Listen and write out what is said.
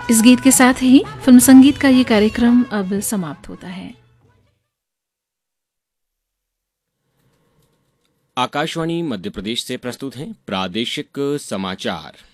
इस गीत के साथ ही फिल्म संगीत का ये कार्यक्रम अब समाप्त होता है। आकाशवाणी मध्य प्रदेश से प्रस्तुत हैं प्रादेशिक समाचार।